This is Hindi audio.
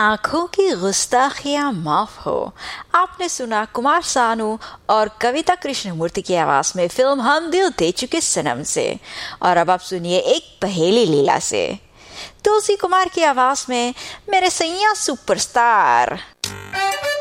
आंखों की गुस्ताखियां माफ हो। आपने सुना कुमार सानू और कविता कृष्णमूर्ति की आवाज में फिल्म हम दिल दे चुके सनम से। और अब आप सुनिए एक पहेली लीला से। तुलसी कुमार की आवाज में मेरे सैया सुपरस्टार।